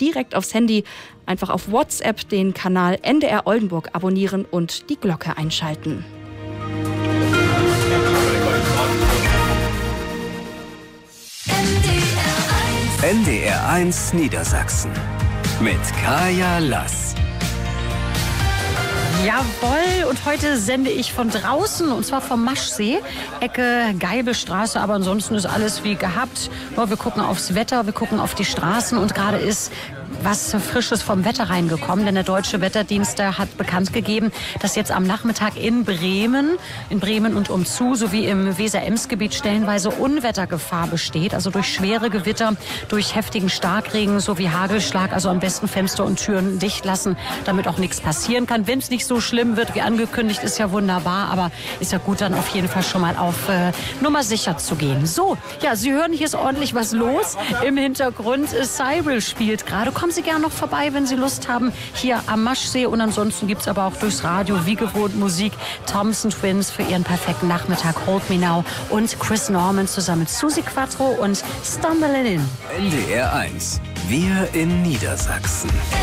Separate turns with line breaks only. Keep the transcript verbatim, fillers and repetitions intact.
direkt aufs Handy. Einfach auf WhatsApp den Kanal N D R Oldenburg abonnieren und die Glocke einschalten.
N D R eins Niedersachsen mit Kaya Lass.
Jawohl, und heute sende ich von draußen, und zwar vom Maschsee, Ecke Geibelstraße, aber ansonsten ist alles wie gehabt. Ja, wir gucken aufs Wetter, wir gucken auf die Straßen und gerade ist was Frisches vom Wetter reingekommen, denn der Deutsche Wetterdienst hat bekannt gegeben, dass jetzt am Nachmittag in Bremen, in Bremen und umzu sowie im Weser-Ems-Gebiet stellenweise Unwettergefahr besteht, also durch schwere Gewitter, durch heftigen Starkregen sowie Hagelschlag, also am besten Fenster und Türen dicht lassen, damit auch nichts passieren kann. Wenn es nicht so schlimm wird wie angekündigt, ist ja wunderbar, aber ist ja gut, dann auf jeden Fall schon mal auf äh, Nummer sicher zu gehen. So, ja, Sie hören, hier ist ordentlich was los. Im Hintergrund äh, Cyril spielt gerade. Kommen Sie gerne noch vorbei, wenn Sie Lust haben, hier am Maschsee. Und ansonsten gibt es aber auch durchs Radio wie gewohnt Musik. Thompson Twins für ihren perfekten Nachmittag, Hold Me Now, und Chris Norman zusammen mit Susi Quattro und Stumbling In.
N D R eins. Wir in Niedersachsen.